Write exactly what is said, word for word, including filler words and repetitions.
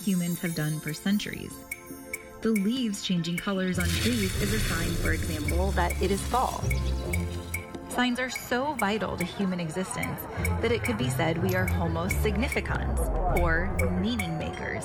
humans have done for centuries. The leaves changing colors on trees is a sign, for example, that it is fall. Signs are so vital to human existence that it could be said we are Homo significans, or meaning makers.